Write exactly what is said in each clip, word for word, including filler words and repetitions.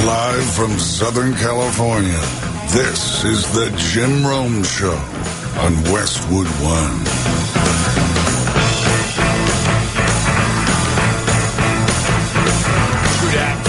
Live from Southern California, this is the Jim Rome Show on Westwood One. True that.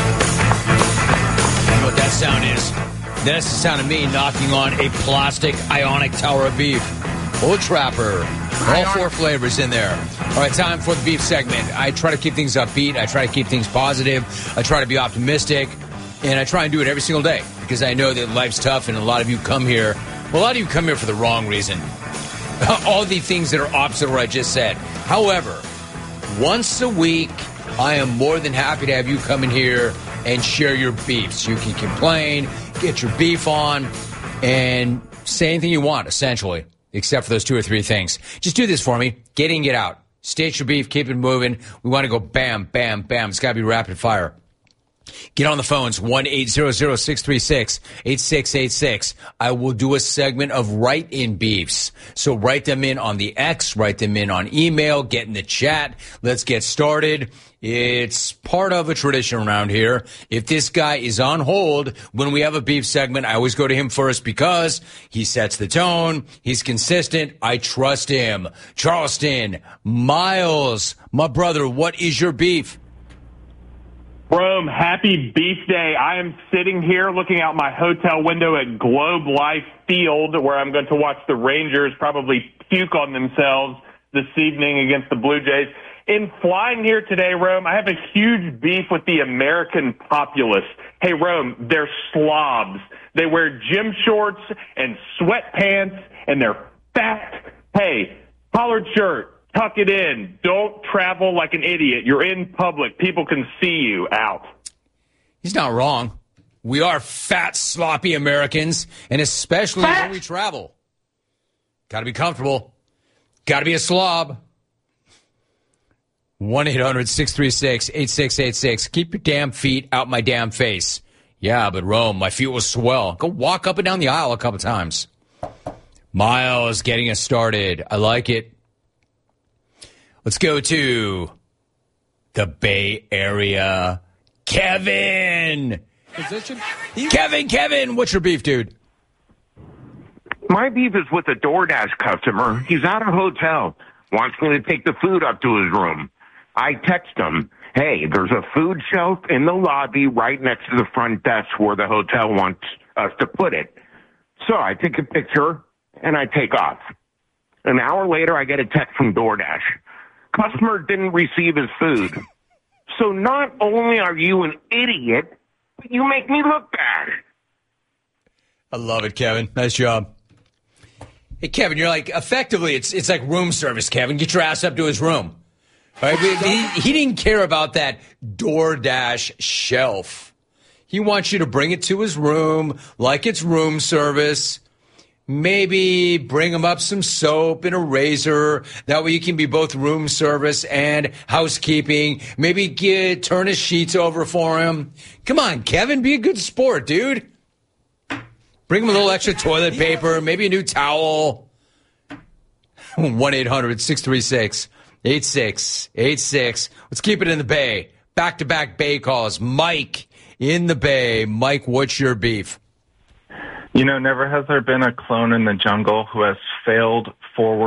You know what that sound is? That's the sound of me knocking on a plastic ionic tower of beef. Old Trapper. All four flavors in there. All right, time for the beef segment. I try to keep things upbeat. I try to keep things positive. I try to be optimistic. And I try and do it every single day because I know that life's tough and a lot of you come here. Well, a lot of you come here for the wrong reason. All the things that are opposite of what I just said. However, once a week, I am more than happy to have you come in here and share your beefs. You can complain, get your beef on, and say anything you want, essentially, except for those two or three things. Just do this for me. Get in, get out. State your beef, keep it moving. We want to go bam, bam, bam. It's got to be rapid fire. Get on the phones, one eight hundred, six three six, eight six eight six. I will do a segment of write-in beefs. So write them in on the X, write them in on email, get in the chat. Let's get started. It's part of a tradition around here. If this guy is on hold when we have a beef segment, I always go to him first because he sets the tone. He's consistent. I trust him. Charleston, Miles, my brother, what is your beef? Rome, happy Beef Day. I am sitting here looking out my hotel window at Globe Life Field, where I'm going to watch the Rangers probably puke on themselves this evening against the Blue Jays. In flying here today, Rome, I have a huge beef with the American populace. Hey, Rome, they're slobs. They wear gym shorts and sweatpants, and they're fat. Hey, collared shirt. Tuck it in. Don't travel like an idiot. You're in public. People can see you out. He's not wrong. We are fat, sloppy Americans, and especially fat. When we travel. Got to be comfortable. Got to be a slob. one eight hundred, six three six, eight six eight six. Keep your damn feet out my damn face. Yeah, but Rome, my feet will swell. Go walk up and down the aisle a couple times. Miles getting us started. I like it. Let's go to the Bay Area. Kevin! Position? Kevin, Kevin, what's your beef, dude? My beef is with a DoorDash customer. He's at a hotel, wants me to take the food up to his room. I text him, hey, there's a food shelf in the lobby right next to the front desk where the hotel wants us to put it. So I take a picture, and I take off. An hour later, I get a text from DoorDash. Customer didn't receive his food. So not only are you an idiot, but you make me look bad. I love it, Kevin. Nice job. Hey, Kevin, you're like, effectively, it's it's like room service, Kevin. Get your ass up to his room. All right? he, he didn't care about that DoorDash shelf. He wants you to bring it to his room like it's room service. Maybe bring him up some soap and a razor. That way you can be both room service and housekeeping. Maybe get, turn his sheets over for him. Come on, Kevin, be a good sport, dude. Bring him a little extra toilet paper, maybe a new towel. one eight hundred, six three six, eight six eight six. Let's keep it in the Bay. Back-to-back Bay calls. Mike in the Bay. Mike, what's your beef? You know, never has there been a clone in the jungle who has failed forward